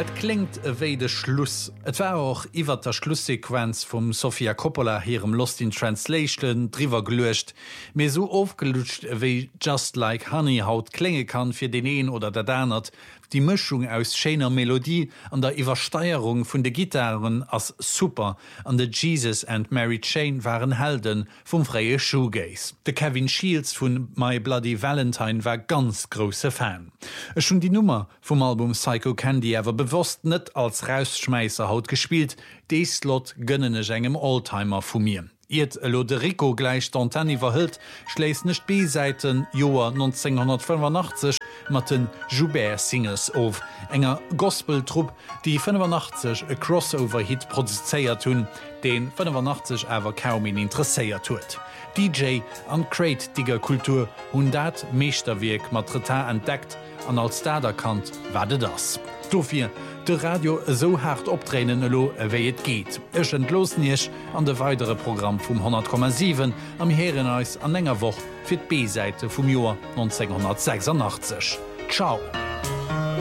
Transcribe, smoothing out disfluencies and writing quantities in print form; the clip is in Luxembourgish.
Et klingt ewéi de Schluss. Et war auch iwwer der Schlusssequenz vum Sofia Coppola hirem Lost in Translation driwer gelecht, me so aufgelutscht ewéi Just Like Honey haut klinge kann fir den een oder der danert, die Mischung aus schener Melodie an der Iwersteierung vun de Gitarren as super an de Jesus and Mary Chain waren Helden vum freie Shoegaze. De Kevin Shields vun My Bloody Valentine war ganz grosse Fan. Es schon die Nummer vom Album Psycho Candy ewer bewusst net als Rausschmeißer haut gespielt, de Slot gönnene engem Oldtimer vu mir. Iet Loderico gleich Dantani verhüllt, schläst nicht B-Seiten Joar 1985 mat den Joubert Singers auf, enger Gospeltrupp, die 85 e Crossover-Hit produzéiert hun, den 85 awer kaum in interesseiert huet. DJ an Crate-Digger Kultur hun dat Meesterwerk mat Retar entdeckt an als Dad erkannt, wade das. Dofir de Radio so hart optränen lo ewéi et geht. Ech entlos niech an de weitere Programm vum 100,7 am Heereneis an enger woch fir d B-Seite vum Joar 1986. Ciao!